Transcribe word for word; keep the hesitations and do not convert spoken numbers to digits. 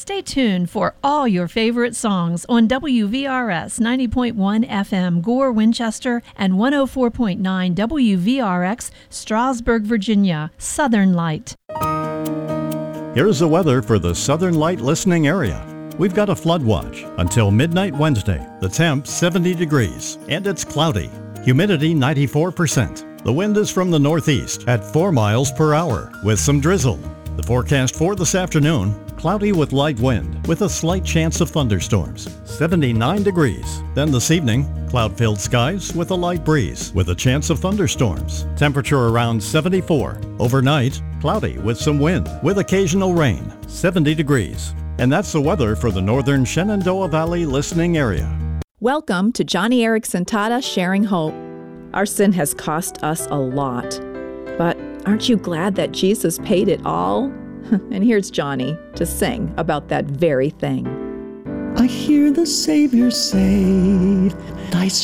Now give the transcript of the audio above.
Stay tuned for all your favorite songs on W V R S ninety point one F M Gore, Winchester, and one oh four point nine W V R X Strasburg, Virginia. Southern Light. Here's the weather for the Southern Light listening area. We've got a flood watch until midnight Wednesday. The temp seventy degrees and it's cloudy. Humidity ninety-four percent. The wind is from the northeast at four miles per hour with some drizzle. The forecast for this afternoon, cloudy with light wind with a slight chance of thunderstorms. seventy-nine degrees. Then this evening, cloud-filled skies with a light breeze with a chance of thunderstorms. Temperature around seventy-four. Overnight, cloudy with some wind with occasional rain. seventy degrees. And that's the weather for the northern Shenandoah Valley listening area. Welcome to Johnny Erickson Tata Sharing Hope. Our sin has cost us a lot. But aren't you glad that Jesus paid it all? And here's Johnny to sing about that very thing. I hear the Savior say, thy